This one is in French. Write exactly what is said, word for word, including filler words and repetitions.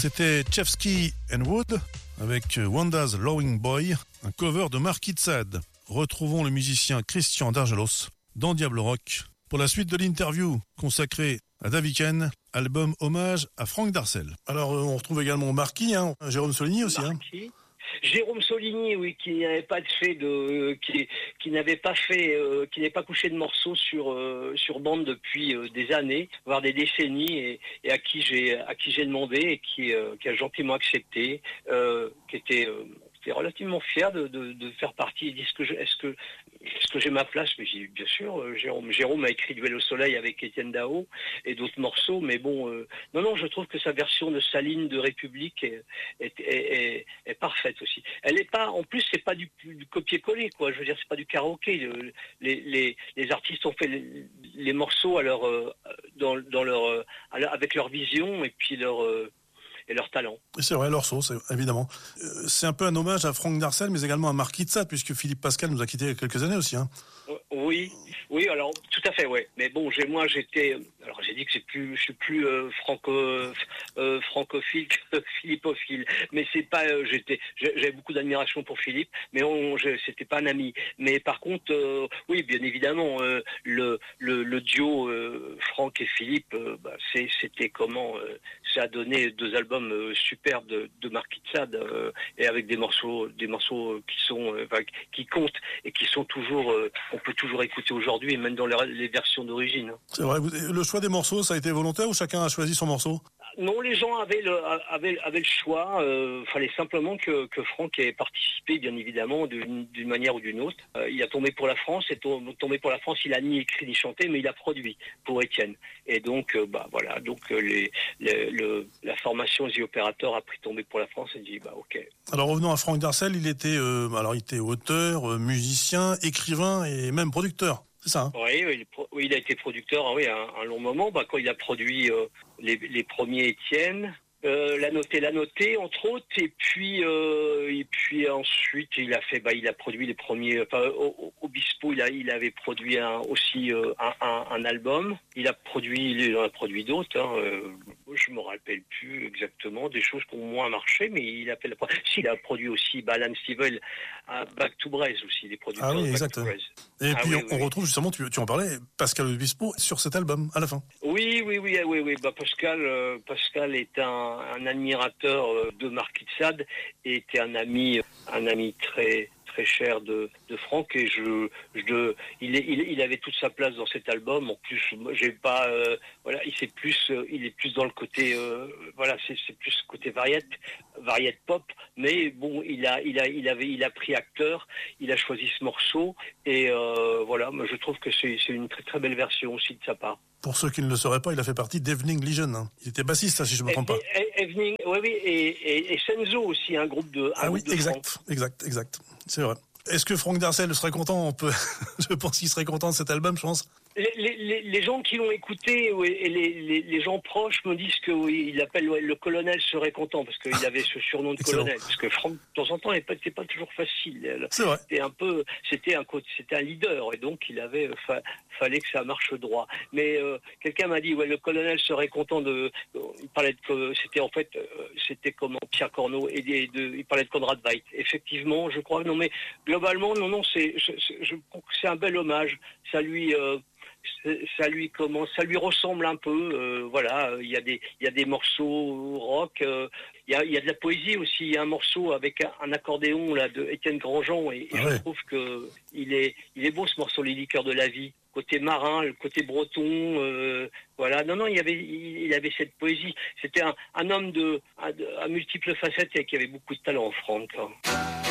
C'était Chevsky and Wood avec Wanda's Lowing Boy, un cover de Marquis de Sade. Retrouvons le musicien Christian Dargelos dans Diable Rock pour la suite de l'interview consacrée à Daviken, album hommage à Franck Darcel. Alors on retrouve également Marquis, hein, Jérôme Soligny aussi. Marquis. Hein. Jérôme Soligny, oui, qui n'avait pas fait de, qui, qui n'avait pas fait, euh, qui n'avait pas couché de morceaux sur euh, sur bande depuis euh, des années, voire des décennies, et, et à qui j'ai à qui j'ai demandé et qui euh, qui a gentiment accepté, euh, qui était euh, J'étais relativement fier de, de, de faire partie. Il dit est-ce que je, est-ce que, est-ce que j'ai ma place? Mais j'ai dit bien sûr. Euh, Jérôme, Jérôme a écrit Duel au soleil avec Étienne Dao et d'autres morceaux. Mais bon, euh, non, non, je trouve que sa version de Saline de République est, est, est, est, est parfaite aussi. Elle est pas, en plus, c'est pas du, du copier-coller, quoi. Je veux dire, c'est pas du karaoké. Le, les, les, les artistes ont fait les, les morceaux à leur, euh, dans, dans leur, euh, avec leur vision et puis leur. Euh, et leur talent. C'est vrai, leur sauce, évidemment. Euh, c'est un peu un hommage à Franck Darcel, mais également à Marquis de Sade, puisque Philippe Pascal nous a quittés il y a quelques années aussi. Hein. Oui, oui, alors tout à fait, ouais. Mais bon, j'ai moi j'étais, alors j'ai dit que c'est plus, je suis plus euh, franco, euh, francophile que philippophile. Mais c'est pas, euh, j'étais, j'avais beaucoup d'admiration pour Philippe, mais on, je, c'était pas un ami. Mais par contre, euh, oui, bien évidemment, euh, le, le le duo euh, Franck et Philippe, euh, bah, c'est, c'était comment, euh, ça a donné deux albums euh, superbes de, de Marquis de Sade euh, et avec des morceaux, des morceaux qui sont, euh, qui comptent et qui sont toujours, euh, on peut toujours écouter aujourd'hui, et même dans les, les versions d'origine. C'est vrai. Le choix des morceaux, ça a été volontaire ou chacun a choisi son morceau? Non, les gens avaient le, avaient, avaient le choix. Euh, fallait simplement que, que Franck ait participé, bien évidemment, d'une, d'une manière ou d'une autre. Euh, il a tombé pour la France, et tombé pour la France, il a ni écrit ni chanté, mais il a produit pour Étienne. Et donc, euh, bah voilà, donc euh, les, les, le, la formation The Operator a pris tomber pour la France et dit, bah ok. Alors revenons à Franck Darcel, il était, euh, alors il était auteur, euh, musicien, écrivain et même producteur. C'est ça, hein? Oui, oui, oui, il a été producteur, oui, un, un long moment. Bah, quand il a produit euh, les, les premiers Étienne, euh, la notée, la notée, entre autres, et puis euh, et puis ensuite il a fait, bah, il a produit les premiers. Enfin, au, au Obispo, il a, il avait produit un, aussi euh, un, un, un album. Il a produit, il en a produit d'autres. Hein, euh, je me rappelle plus exactement des choses qui ont moins marché, mais il a fait la. Si, il a produit aussi bah, Alan Stivell à Back to Braise aussi, des producteurs. Ah oui, de Back exact. to Braise. Et ah, puis oui, on, oui, on oui. retrouve justement, tu, tu en parlais, Pascal Obispo sur cet album à la fin. Oui, oui, oui, oui, oui. Bah Pascal, euh, Pascal est un, un admirateur euh, de Marquis de Sade et était un ami, un ami très très cher de, de Franck, et je, je il, est, il, il avait toute sa place dans cet album. En plus, j'ai pas, euh, voilà, il c'est plus, euh, il est plus dans le côté, euh, voilà, c'est, c'est plus côté variette, variette pop. Mais bon, il a, il a, il avait, il a pris acteur, il a choisi ce morceau, et euh, voilà, moi je trouve que c'est, c'est une très très belle version aussi de sa part. Pour ceux qui ne le sauraient pas, il a fait partie d'Evening Legion. Hein. Il était bassiste, ça, si je ne me trompe pas. Evening, oui, oui, et, et, et Senzo aussi, un groupe de. Un ah groupe oui, de exact, Franck. exact, exact. C'est vrai. Est-ce que Franck Darcel serait content? On peut, je pense qu'il serait content de cet album, je pense. Les, les, les gens qui l'ont écouté, oui, et les, les, les gens proches me disent que oui, il appelle ouais, le colonel serait content parce qu'il avait ce surnom de Excellent. colonel. Parce que Franck, de temps en temps, c'était pas toujours facile. C'est vrai. C'était un peu, c'était un c'était un leader, et donc il avait fa, fallait que ça marche droit. Mais euh, quelqu'un m'a dit ouais, le colonel serait content de. Il parlait de c'était en fait euh, c'était comment Pierre Corneau et de, de, il parlait de Conrad Veidt. Effectivement, je crois. Non, mais globalement, non, non, c'est je, je trouve que c'est un bel hommage. Ça lui euh, ça lui comment ça lui ressemble un peu, euh, voilà, il y a des il y a des morceaux rock, il euh, y a il y a de la poésie aussi. Il y a un morceau avec un, un accordéon là de Étienne Grandjean, et, et ah je ouais. trouve que il est il est beau ce morceau, Les liqueurs de la vie, côté marin, le côté breton, euh, voilà. Non non, il y avait il, il avait cette poésie. C'était un, un homme de à, à multiples facettes et qui avait beaucoup de talent, Franck. Hein.